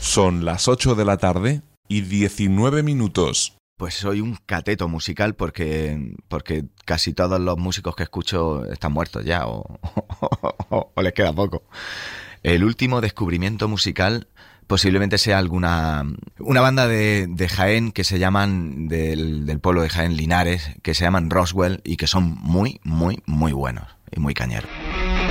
Son las 8 de la tarde y 19 minutos. Pues soy un cateto musical porque casi todos los músicos que escucho están muertos ya o les queda poco. El último descubrimiento musical posiblemente sea una banda de Jaén que se llaman, del pueblo de Jaén, Linares, que se llaman Roswell y que son muy, muy, muy buenos y muy cañeros.